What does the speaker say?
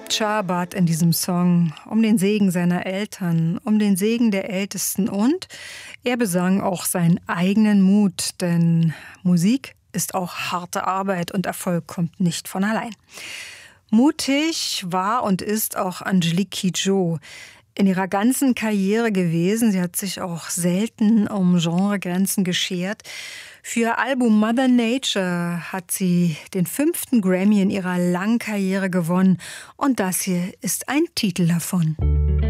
Char bat in diesem Song um den Segen seiner Eltern, um den Segen der Ältesten und er besang auch seinen eigenen Mut, denn Musik ist auch harte Arbeit und Erfolg kommt nicht von allein. Mutig war und ist auch Angélique Kidjo in ihrer ganzen Karriere gewesen. Sie hat sich auch selten um Genregrenzen geschert. Für ihr Album Mother Nature hat sie den 5. Grammy in ihrer langen Karriere gewonnen. Und das hier ist ein Titel davon.